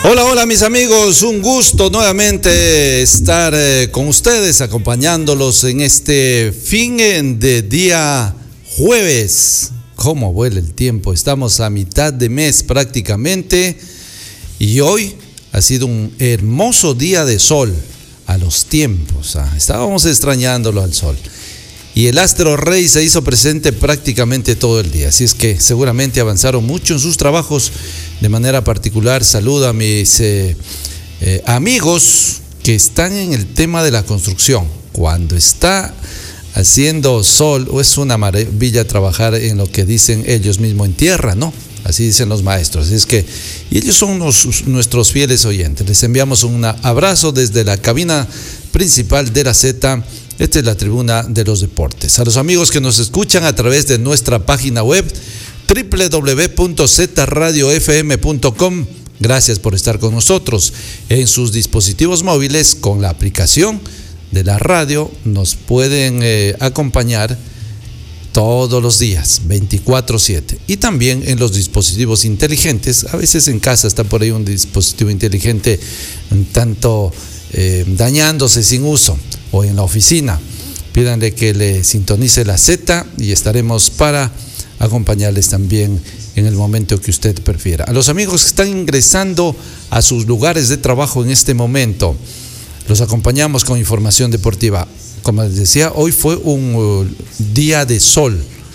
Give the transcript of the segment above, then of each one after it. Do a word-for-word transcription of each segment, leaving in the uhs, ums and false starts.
Hola, hola mis amigos, un gusto nuevamente estar eh, con ustedes, acompañándolos en este fin de día jueves. ¿Cómo vuela el tiempo? Estamos a mitad de mes prácticamente y hoy ha sido un hermoso día de sol a los tiempos. Ah, estábamos extrañándolo al sol. Y el astro rey se hizo presente prácticamente todo el día, así es que seguramente avanzaron mucho en sus trabajos. De manera particular saludo a mis eh, eh, amigos que están en el tema de la construcción. Cuando está haciendo sol, es una maravilla trabajar en lo que dicen ellos mismos, en tierra, ¿no? Así dicen los maestros. Así es que, y ellos son los, nuestros fieles oyentes. Les enviamos un abrazo desde la cabina principal de la Z. Esta es la tribuna de los deportes. A los amigos que nos escuchan a través de nuestra página web doble u doble u doble u punto z radio f m punto com, gracias por estar con nosotros. En sus dispositivos móviles con la aplicación de la radio nos pueden eh, acompañar todos los días, veinticuatro siete. Y también en los dispositivos inteligentes. A veces en casa está por ahí un dispositivo inteligente un tanto eh, dañándose sin uso, o en la oficina. Pídanle que le sintonice la Z y estaremos para acompañarles también en el momento que usted prefiera. A los amigos que están ingresando a sus lugares de trabajo en este momento, los acompañamos con información deportiva. Como les decía, hoy fue un uh, día de sol,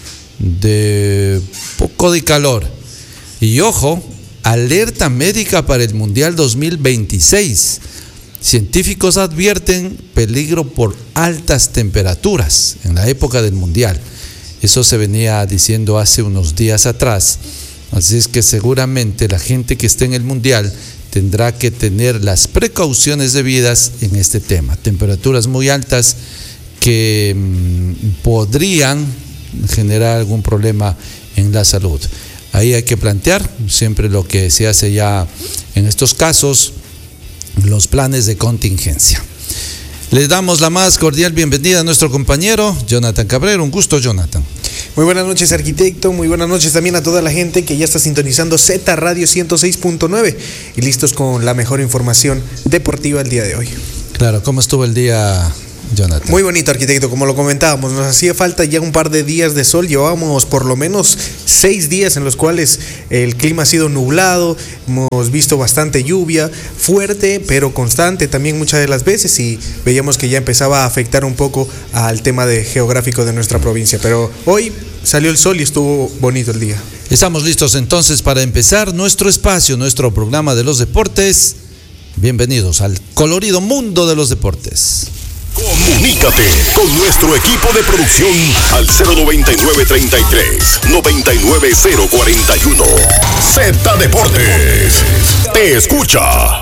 de poco de calor. Y ojo, alerta médica para el Mundial dos mil veintiséis. Científicos advierten peligro por altas temperaturas en la época del Mundial. Eso se venía diciendo hace unos días atrás. Así es que seguramente la gente que esté en el Mundial tendrá que tener las precauciones debidas en este tema. Temperaturas muy altas que mmm, podrían generar algún problema en la salud. Ahí hay que plantear siempre lo que se hace ya en estos casos, los planes de contingencia. Les damos la más cordial bienvenida a nuestro compañero Jonathan Cabrera. Un gusto, Jonathan. Muy buenas noches, arquitecto. Muy buenas noches también a toda la gente que ya está sintonizando Z Radio ciento seis punto nueve y listos con la mejor información deportiva el día de hoy. Claro, ¿cómo estuvo el día, Jonathan? Muy bonito, arquitecto, como lo comentábamos, nos hacía falta ya un par de días de sol. Llevábamos por lo menos seis días en los cuales el clima ha sido nublado, hemos visto bastante lluvia, fuerte pero constante también muchas de las veces, y veíamos que ya empezaba a afectar un poco al tema de geográfico de nuestra provincia, pero hoy salió el sol y estuvo bonito el día. Estamos listos entonces para empezar nuestro espacio, nuestro programa de los deportes. Bienvenidos al colorido mundo de los deportes. Comunícate con nuestro equipo de producción al cero noventa y nueve treinta y tres noventa y nueve cero cuarenta y uno. Z Deportes te escucha.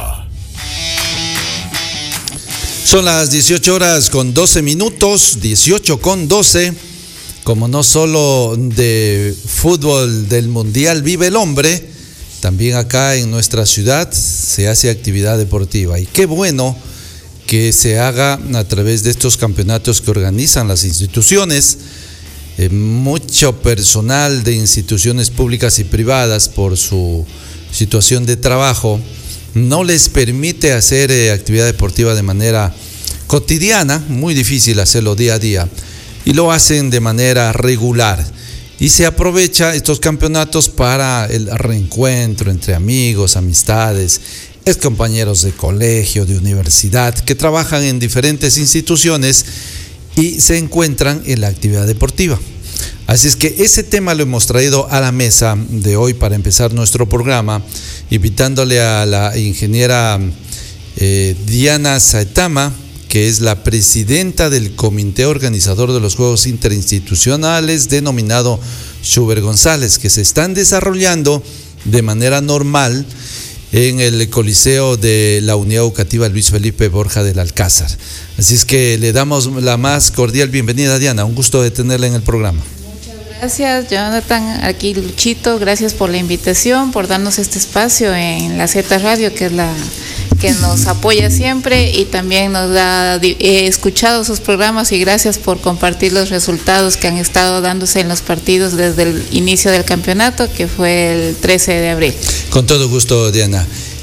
Son las dieciocho horas con doce minutos, dieciocho con doce. Como no solo de fútbol del Mundial vive el hombre, también acá en nuestra ciudad se hace actividad deportiva. Y qué bueno que se haga a través de estos campeonatos que organizan las instituciones. Eh, mucho personal de instituciones públicas y privadas, por su situación de trabajo, no les permite hacer eh, actividad deportiva de manera cotidiana. Muy difícil hacerlo día a día, y lo hacen de manera regular. Y se aprovecha estos campeonatos para el reencuentro entre amigos, amistades, ex compañeros de colegio, de universidad, que trabajan en diferentes instituciones y se encuentran en la actividad deportiva. Así es que ese tema lo hemos traído a la mesa de hoy para empezar nuestro programa, invitándole a la ingeniera eh, Diana Saetama, que es la presidenta del comité organizador de los Juegos Interinstitucionales denominado Schubert González, que se están desarrollando de manera normal en el Coliseo de la Unidad Educativa Luis Felipe Borja del Alcázar. Así es que le damos la más cordial bienvenida, Diana. Un gusto de tenerla en el programa. Muchas gracias, Jonathan. Aquí Luchito, gracias por la invitación, por darnos este espacio en la Z Radio, que es la que nos apoya siempre y también nos da, he escuchado sus programas y gracias por compartir los resultados que han estado dándose en los partidos desde el inicio del campeonato, que fue el trece de abril. Con todo gusto, Diana.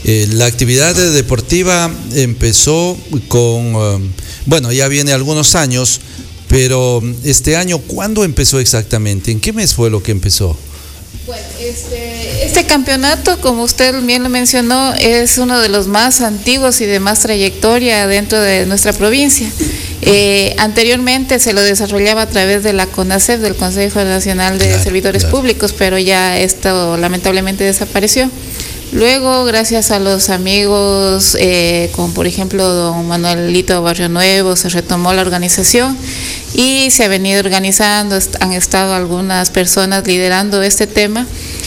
Eh, la actividad deportiva empezó con, eh, bueno, ya viene algunos años, pero este año, ¿cuándo empezó exactamente? ¿En qué mes fue lo que empezó? Bueno, este, este campeonato, como usted bien lo mencionó, es uno de los más antiguos y de más trayectoria dentro de nuestra provincia. Eh, anteriormente se lo desarrollaba a través de la CONACEF, del Consejo Nacional de claro, Servidores claro. Públicos, pero ya esto lamentablemente desapareció. Luego, gracias a los amigos, eh, como por ejemplo don Manuelito Barrio Nuevo, se retomó la organización y se ha venido organizando, han estado algunas personas liderando este tema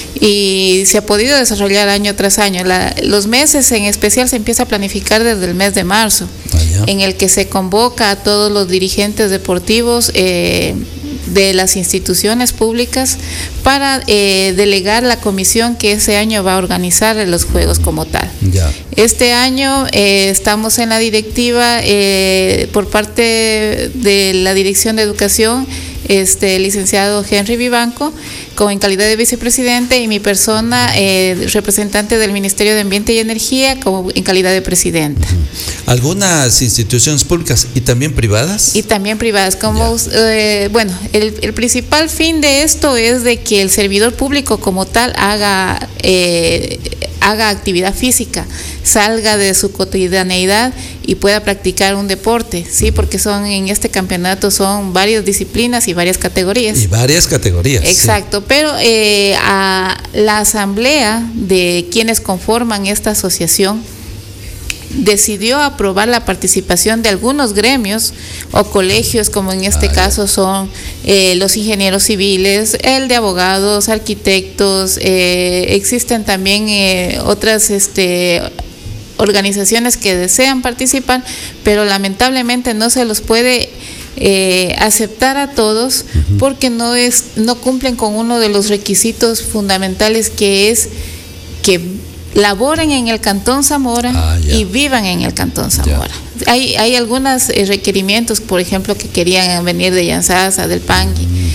y se ha podido desarrollar año tras año. La, los meses en especial se empieza a planificar desde el mes de marzo, ah, en el que se convoca a todos los dirigentes deportivos eh, de las instituciones públicas para eh, delegar la comisión que ese año va a organizar los juegos como tal. Ya. Este año eh, estamos en la directiva eh, por parte de la Dirección de Educación, este licenciado Henry Vivanco, como en calidad de vicepresidente, y mi persona, eh, representante del Ministerio de Ambiente y Energía, como en calidad de presidenta. ¿Algunas instituciones públicas y también privadas? Y también privadas. Como eh, bueno, el, el principal fin de esto es de que el servidor público como tal haga eh, haga actividad física, salga de su cotidianeidad y pueda practicar un deporte, sí, porque son en este campeonato son varias disciplinas y varias categorías. Y varias categorías. Exacto, sí. Pero eh, a la asamblea de quienes conforman esta asociación decidió aprobar la participación de algunos gremios o colegios, como en este ah, caso son eh, los ingenieros civiles, el de abogados, arquitectos, eh, existen también eh, otras este, organizaciones que desean participar, pero lamentablemente no se los puede eh, aceptar a todos uh-huh. porque no es, no cumplen con uno de los requisitos fundamentales, que es que laboren en el Cantón Zamora ah, y vivan en el Cantón Zamora. Ya. Hay, hay algunos eh, requerimientos, por ejemplo, que querían venir de Yanzasa, del Pangui, mm.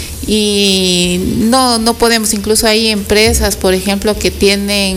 y no, no podemos. Incluso hay empresas, por ejemplo, que tienen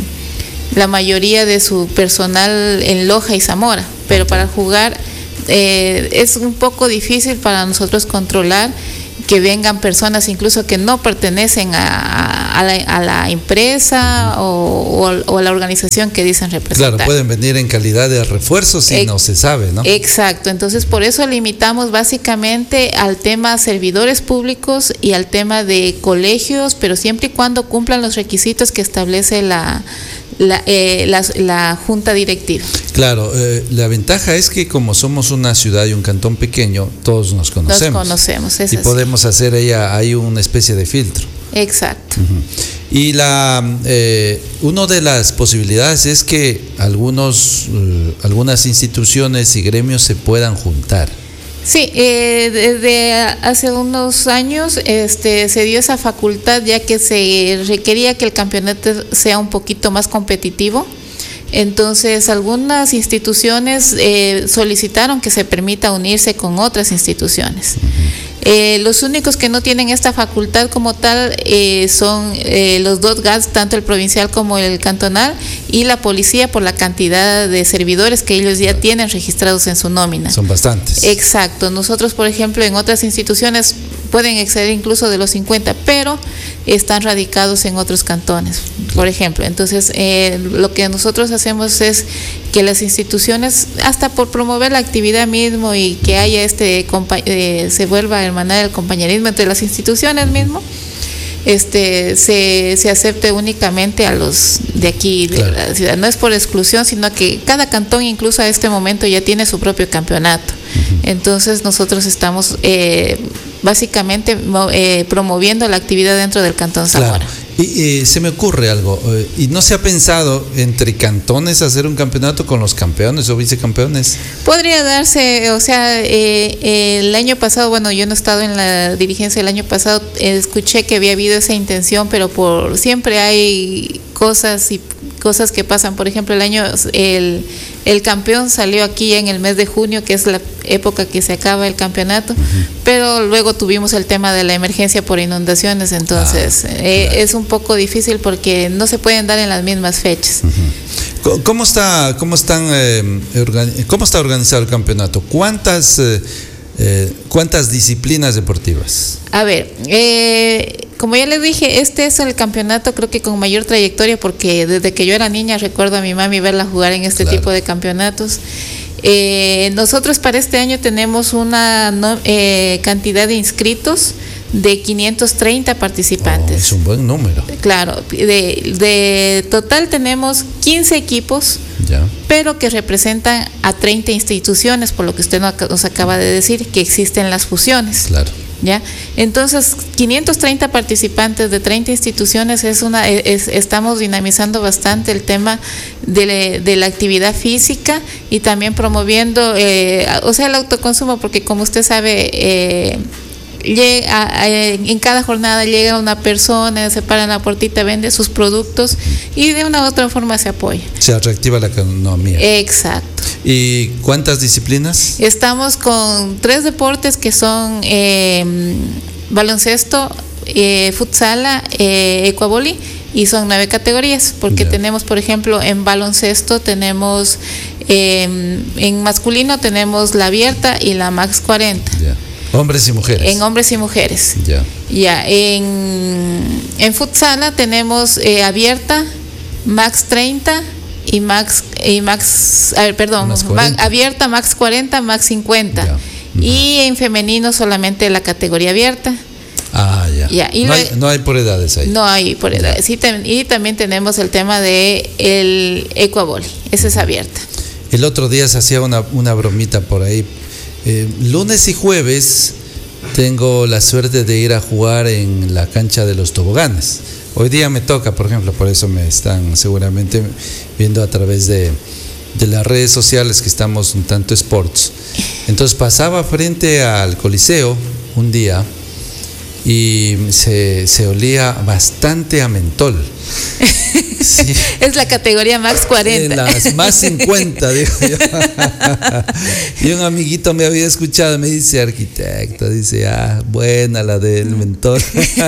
la mayoría de su personal en Loja y Zamora, pero para jugar eh, es un poco difícil para nosotros controlar que vengan personas incluso que no pertenecen a, a, la, a la empresa o, o, o a la organización que dicen representar. Claro, pueden venir en calidad de refuerzos si e- no se sabe, ¿no? Exacto, entonces por eso limitamos básicamente al tema servidores públicos y al tema de colegios, pero siempre y cuando cumplan los requisitos que establece la La, eh, la, la junta directiva. Claro, eh, la ventaja es que como somos una ciudad y un cantón pequeño, todos nos conocemos. Nos conocemos, es y así. Podemos hacer ahí, ahí una especie de filtro. Exacto. Uh-huh. Y la eh, una de las posibilidades es que algunos uh, algunas instituciones y gremios se puedan juntar. Sí, eh, desde hace unos años este, se dio esa facultad, ya que se requería que el campeonato sea un poquito más competitivo. Entonces, algunas instituciones eh, solicitaron que se permita unirse con otras instituciones. Eh, los únicos que no tienen esta facultad como tal eh, son eh, los dos G A S, tanto el provincial como el cantonal, y la policía, por la cantidad de servidores que ellos ya tienen registrados en su nómina. Son bastantes. Exacto. Nosotros, por ejemplo, en otras instituciones pueden exceder incluso de los cincuenta, pero están radicados en otros cantones, por ejemplo. Entonces, eh, lo que nosotros hacemos es que las instituciones, hasta por promover la actividad mismo y que haya este eh, se vuelva a hermanar el compañerismo entre las instituciones mismo, este se, se acepte únicamente a los de aquí, de claro. la ciudad. No es por exclusión, sino que cada cantón incluso a este momento ya tiene su propio campeonato. Uh-huh. Entonces nosotros estamos eh, básicamente eh, promoviendo la actividad dentro del Cantón Zamora. Claro. Y eh, se me ocurre algo, eh, ¿y no se ha pensado entre cantones hacer un campeonato con los campeones o vicecampeones? Podría darse, o sea, eh, el año pasado, bueno, yo no he estado en la dirigencia el año pasado, eh, escuché que había habido esa intención, pero por siempre hay cosas y cosas que pasan. Por ejemplo, el año el, el campeón salió aquí en el mes de junio, que es la época que se acaba el campeonato, uh-huh. pero luego tuvimos el tema de la emergencia por inundaciones, entonces ah, eh, claro. es un poco difícil porque no se pueden dar en las mismas fechas. Uh-huh. ¿Cómo está, cómo están, eh, organi- cómo está organizado el campeonato? ¿Cuántas, eh, eh, cuántas disciplinas deportivas? A ver, eh, como ya les dije, este es el campeonato creo que con mayor trayectoria, porque desde que yo era niña recuerdo a mi mami verla jugar en este Claro. tipo de campeonatos. Eh, nosotros para este año tenemos una no, eh, cantidad de inscritos de quinientos treinta participantes. Oh, es un buen número. Claro, de, de total tenemos quince equipos, Ya. pero que representan a treinta instituciones, por lo que usted nos acaba de decir, que existen las fusiones. Claro. ¿Ya? Entonces, quinientos treinta participantes de treinta instituciones, es una, es, estamos dinamizando bastante el tema de, de la actividad física y también promoviendo, eh, o sea, el autoconsumo, porque como usted sabe, eh, llega, a, en cada jornada llega una persona, se para en la puertita, vende sus productos y de una u otra forma se apoya. Se reactiva la economía. Exacto. ¿Y cuántas disciplinas? Estamos con tres deportes que son eh, baloncesto, eh, futsala, eh, ecuavoli, y son nueve categorías, porque Ya. tenemos, por ejemplo, en baloncesto tenemos, eh, en masculino tenemos la abierta y la max cuarenta, Ya. Hombres y mujeres. en hombres y mujeres. Ya. Ya, en, en futsala tenemos eh, abierta, max treinta y max, y max, a ver, perdón, Max ma- cuarenta. abierta, max cuarenta, max cincuenta. Ya. Y en femenino solamente la categoría abierta. Ah, ya. Ya, y no, lo- hay, no hay por edades ahí. No hay por edad. Sí, tam- y también tenemos el tema de el ecuavoli, esa es abierta. El otro día se hacía una, una bromita por ahí. Eh, lunes y jueves tengo la suerte de ir a jugar en la cancha de los toboganes. Hoy día me toca, por ejemplo, por eso me están seguramente viendo a través de, de las redes sociales que estamos un tanto sports. Entonces pasaba frente al Coliseo un día y se, se olía bastante a mentol. Sí. Es la categoría max En cuarenta. las más cincuenta, digo yo. Y un amiguito me había escuchado, me dice, arquitecto, dice, ah, buena la del mentor.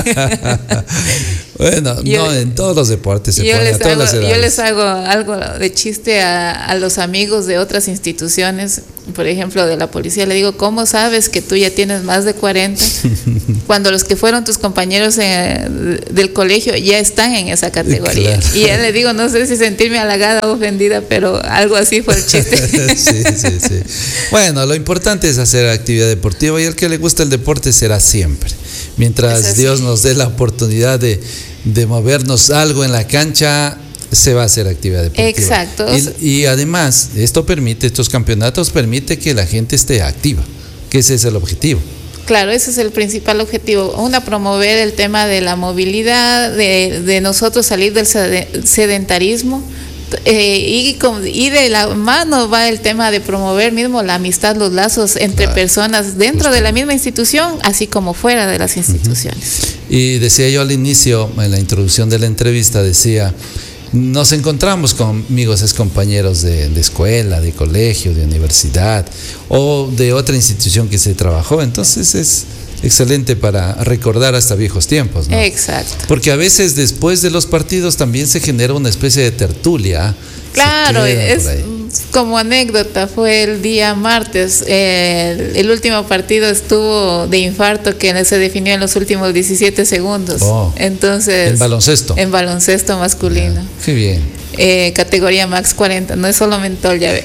Bueno, Yo- no, en todos los deportes se Yo pone a les, todas hago, las yo edades. les hago algo de chiste a, a los amigos de otras instituciones, por ejemplo de la policía, le digo, ¿cómo sabes que tú ya tienes más de cuarenta? Cuando los que fueron tus compañeros eh, del colegio ya están en esa categoría. Claro. Y ya le digo, no sé si sentirme halagada o ofendida, pero algo así fue el chiste. Sí, sí, sí. Bueno, lo importante es hacer actividad deportiva y el que le gusta el deporte será siempre. Mientras Es así. Dios nos dé la oportunidad de, de movernos algo en la cancha, se va a hacer actividad deportiva. Exacto. Y, y además, esto permite, estos campeonatos permite que la gente esté activa, que ese es el objetivo. Claro, ese es el principal objetivo. Una, promover el tema de la movilidad, de, de nosotros salir del sede- sedentarismo. Eh, y, con- y de la mano va el tema de promover mismo la amistad, los lazos entre Claro. personas dentro de la misma institución, así como fuera de las instituciones. Y decía yo al inicio, en la introducción de la entrevista, decía, nos encontramos con amigos, es compañeros de, de escuela, de colegio, de universidad o de otra institución que se trabajó. Entonces es excelente para recordar hasta viejos tiempos, ¿no? Exacto. Porque a veces después de los partidos también se genera una especie de tertulia. Claro, Se queda es por ahí. como anécdota, fue el día martes, eh, el, el último partido estuvo de infarto que se definió en los últimos diecisiete segundos. Oh. Entonces, En baloncesto. En baloncesto masculino. Qué bien. Eh, categoría max cuarenta, no es solo mentol, ya ve.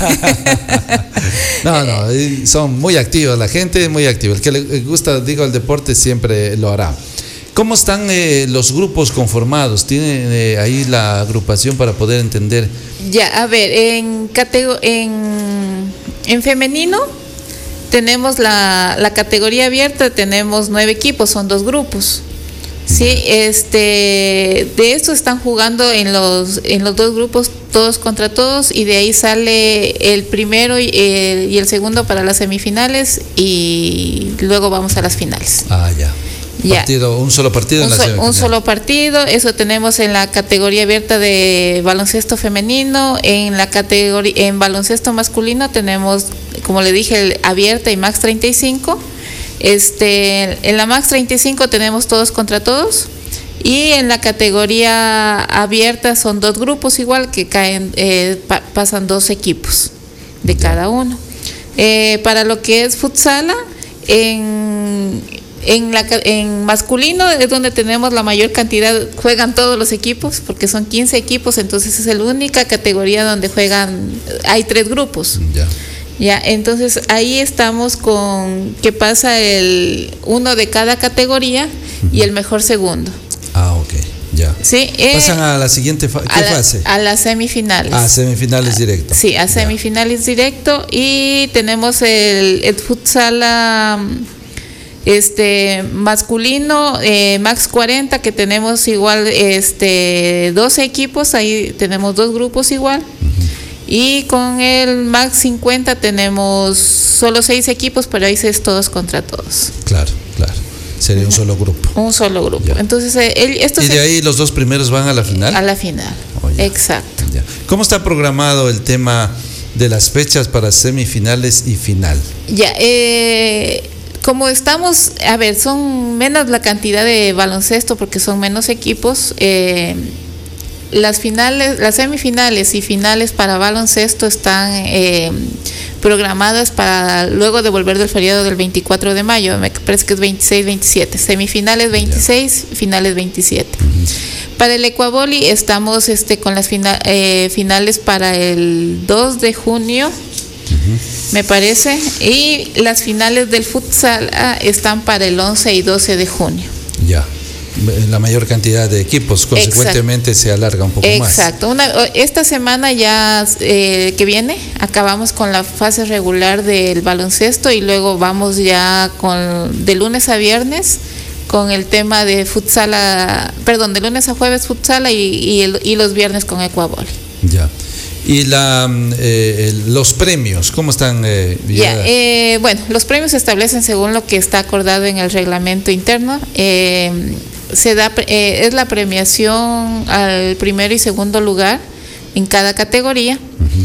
No, no, y son muy activos, la gente es muy activa. El que le gusta, digo, el deporte siempre lo hará. ¿Cómo están eh, los grupos conformados? ¿Tienen eh, ahí la agrupación para poder entender? Ya, a ver, en, catego- en, en femenino tenemos la, la categoría abierta, tenemos nueve equipos, son dos grupos. Sí, este, de estos están jugando en los, en los dos grupos todos contra todos y de ahí sale el primero y el, y el segundo para las semifinales y luego vamos a las finales. Ah, ya. Ya. Partido, un solo partido Un, en la so- semifinal. un solo partido, eso tenemos en la categoría abierta de baloncesto femenino, en la categoría en baloncesto masculino tenemos, como le dije, el abierta y max treinta y cinco. Este, en la max treinta y cinco tenemos todos contra todos Y en la categoría abierta son dos grupos igual que caen, eh, pa, pasan dos equipos de cada uno. Eh, para lo que es futsala, en, en, la, en masculino es donde tenemos la mayor cantidad, juegan todos los equipos, porque son quince equipos, entonces es la única categoría donde juegan, hay tres grupos. Ya. Ya, entonces ahí estamos con que pasa el uno de cada categoría uh-huh. y el mejor segundo. Ah, ok, ya. Sí, eh, pasan a la siguiente fa- ¿qué a la, fase? A las semifinales. A semifinales directo. Sí, a semifinales ya. directo y tenemos el, el futsal este masculino eh, max cuarenta, que tenemos igual este doce equipos, ahí tenemos dos grupos igual. Uh-huh. Y con el max cincuenta tenemos solo seis equipos, pero ahí es todos contra todos. Claro, claro. Sería un solo grupo. Un solo grupo. Ya. Entonces, el, estos ¿Y de ahí los dos primeros van a la final? A la final. Oh, exacto. Ya. ¿Cómo está programado el tema de las fechas para semifinales y final? Ya, eh, como estamos, a ver, son menos la cantidad de baloncesto porque son menos equipos. Eh, Las finales, las semifinales y finales para baloncesto están eh, programadas para luego de volver del feriado del veinticuatro de mayo, me parece que es veintiséis veintisiete, semifinales veintiséis, yeah. finales veintisiete. Uh-huh. Para el Ecuavoli estamos este, con las fina, eh, finales para el dos de junio, uh-huh. me parece, y las finales del futsal ah, están para el once y doce de junio. Ya. Yeah. La mayor cantidad de equipos, consecuentemente Exacto. se alarga un poco Exacto. más. Exacto. Una, esta semana ya eh, que viene acabamos con la fase regular del baloncesto y luego vamos ya con de lunes a viernes con el tema de futsala, perdón, de lunes a jueves futsala y, y, el, y los viernes con Ecuavoli. Ya. Y la, eh, los premios, ¿cómo están? Eh, ya, eh, bueno, los premios se establecen según lo que está acordado en el reglamento interno. Eh, se da eh, es la premiación al primero y segundo lugar en cada categoría. Uh-huh.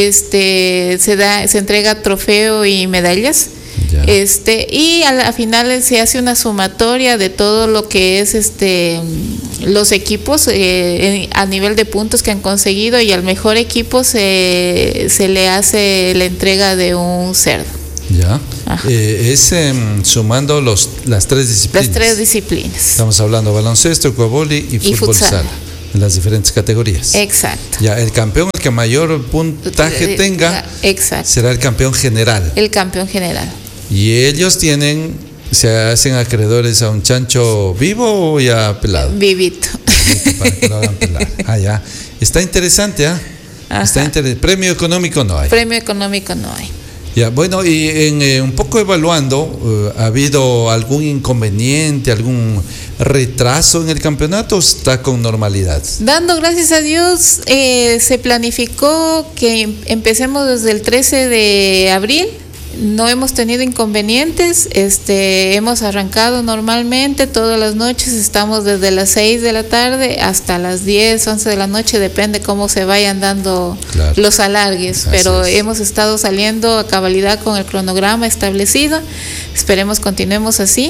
Este se da se entrega trofeo y medallas. Ya. Este y a la final se hace una sumatoria de todo lo que es este los equipos eh, a nivel de puntos que han conseguido y al mejor equipo se, se le hace la entrega de un cerdo. Ya, eh, es eh, sumando los, las tres disciplinas. Las tres disciplinas. Estamos hablando baloncesto, ecuavoli y, y fútbol sala, en las diferentes categorías. Exacto. Ya, el campeón, el que mayor puntaje tenga, Exacto. será el campeón general. El campeón general. Y ellos tienen, se hacen acreedores a un chancho vivo o ya pelado. Vivito. Para que lo hagan pelar. Ah, ya. Está interesante, ¿ah? ¿eh? Está interesante. Premio económico no hay. Premio económico no hay. Ya, bueno, y en, eh, un poco evaluando, uh, ¿ha habido algún inconveniente, algún retraso en el campeonato o está con normalidad? Dando gracias a Dios, eh, se planificó que empecemos desde el trece de abril. No hemos tenido inconvenientes, este, hemos arrancado normalmente todas las noches, estamos desde las seis de la tarde hasta las diez, once de la noche, depende cómo se vayan dando claro. los alargues, pero es. hemos estado saliendo a cabalidad con el cronograma establecido, esperemos continuemos así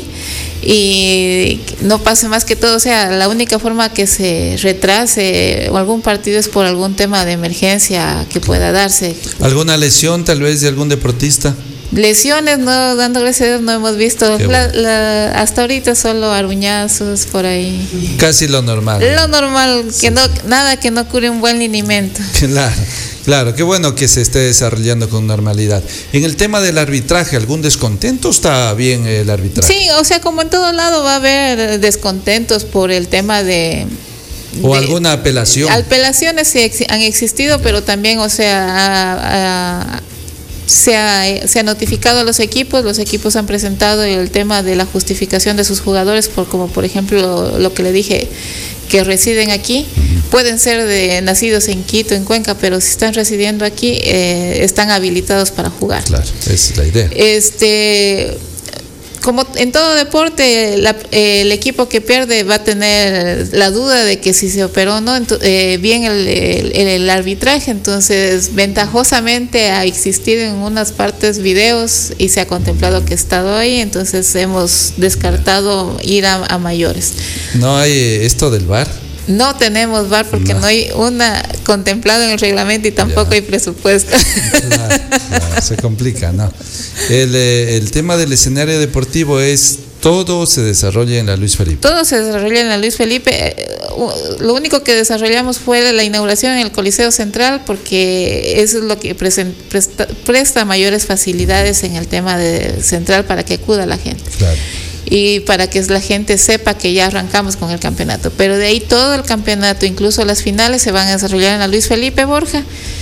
y no pase más que todo, o sea, la única forma que se retrase o algún partido es por algún tema de emergencia que pueda darse. ¿Alguna lesión tal vez de algún deportista? Lesiones, no, dando gracias a Dios no hemos visto. La, bueno. la, hasta ahorita solo aruñazos por ahí. Casi lo normal. Lo normal, que sí, no, sí. nada que no cure un buen linimento. Claro, claro, qué bueno que se esté desarrollando con normalidad. En el tema del arbitraje, ¿algún descontento? ¿Está bien el arbitraje? Sí, o sea, como en todo lado va a haber descontentos por el tema de... ¿O de, alguna apelación? Apelaciones sí han existido, pero también, o sea... A, a, Se ha, se ha notificado a los equipos, los equipos han presentado el tema de la justificación de sus jugadores, por, como por ejemplo lo, lo que le dije, que residen aquí, pueden ser de, nacidos en Quito, en Cuenca, pero si están residiendo aquí, eh, están habilitados para jugar. Claro, esa es la idea. Este, como en todo deporte, la, eh, el equipo que pierde va a tener la duda de que si se operó o no ento, eh, bien el, el, el arbitraje, entonces ventajosamente ha existido en unas partes videos y se ha contemplado que ha estado ahí, entonces hemos descartado ir a, a mayores. ¿No hay esto del V A R? No tenemos V A R porque no, no hay una contemplado en el reglamento y tampoco ya hay presupuesto. Claro, claro, se complica, ¿no? El, el tema del escenario deportivo es todo se desarrolla en la Luis Felipe. Todo se desarrolla en la Luis Felipe. Lo único que desarrollamos fue la inauguración en el Coliseo Central porque eso es lo que presta, presta mayores facilidades en el tema de central para que acuda la gente. Claro. Y para que la gente sepa que ya arrancamos con el campeonato. Pero de ahí todo el campeonato, incluso las finales, se van a desarrollar en la Luis Felipe Borja.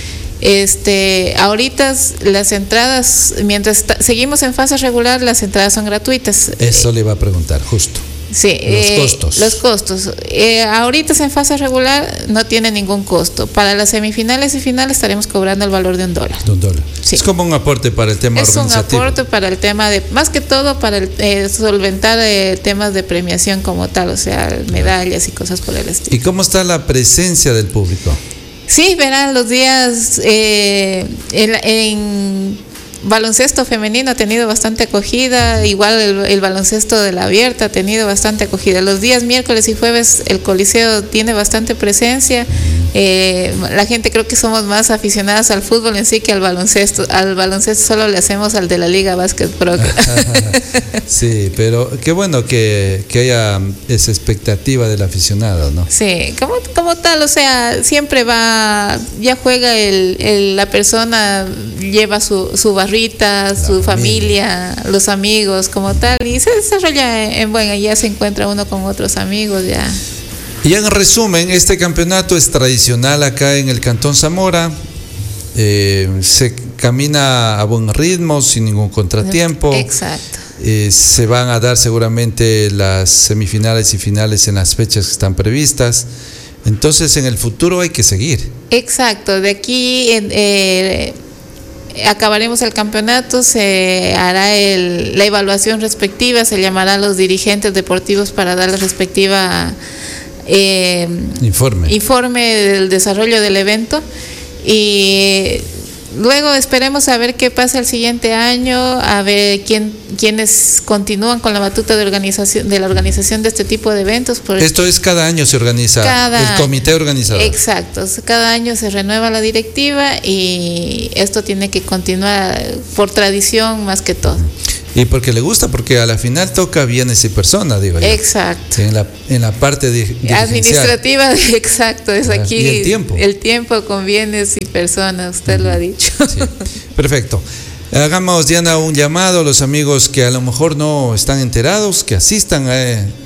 Este, ahorita las entradas, mientras está, seguimos en fase regular, las entradas son gratuitas. Eso le iba a preguntar, justo. Sí, los eh, costos. Los costos. Eh, ahorita en fase regular no tiene ningún costo. Para las semifinales y finales estaremos cobrando el valor de un dólar. De un dólar. Sí. Es como un aporte para el tema es organizativo. Es un aporte para el tema de, más que todo para el, eh, solventar eh, temas de premiación como tal, o sea, medallas y cosas por el estilo. ¿Y cómo está la presencia del público? Sí, verán los días eh, en, en baloncesto femenino ha tenido bastante acogida, igual el, el baloncesto de la abierta ha tenido bastante acogida. Los días miércoles y jueves el Coliseo tiene bastante presencia. Eh, la gente creo que somos más aficionadas al fútbol en sí que al baloncesto. Al baloncesto solo le hacemos al de la Liga Básquet Pro. Sí, pero qué bueno que, que haya esa expectativa del aficionado, ¿no? Sí, como, como tal, o sea, siempre va, ya juega el, el la persona, lleva su, su barrita, la su familia. familia, los amigos como tal, y se desarrolla en, en bueno, ya se encuentra uno con otros amigos, ya. Y en resumen, este campeonato es tradicional acá en el Cantón Zamora, eh, se camina a buen ritmo, sin ningún contratiempo. Exacto. Eh, se van a dar seguramente las semifinales y finales en las fechas que están previstas. Entonces, en el futuro hay que seguir. Exacto, de aquí eh, acabaremos el campeonato, se hará el, la evaluación respectiva, se llamará a los dirigentes deportivos para dar la respectiva eh, informe. informe del desarrollo del evento y luego esperemos a ver qué pasa el siguiente año, a ver quién quiénes continúan con la batuta de organización de la organización de este tipo de eventos. Por Esto es cada año se organiza cada, el comité organizador. Exacto, cada año se renueva la directiva y esto tiene que continuar por tradición más que todo. Y porque le gusta, porque a la final toca bienes y personas, digo yo. Exacto. En la, en la parte de, administrativa, exacto, es aquí. Y el tiempo. El tiempo con bienes y personas, usted lo ha dicho. Sí. Perfecto. Hagamos, Diana, un llamado a los amigos que a lo mejor no están enterados, que asistan a,